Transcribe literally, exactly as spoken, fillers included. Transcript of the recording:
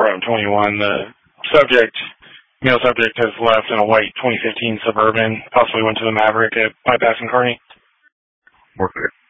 Route twenty-one. The subject, male subject, has left in a white twenty fifteen Suburban, possibly went to the Maverick at bypassing Kearney. Okay.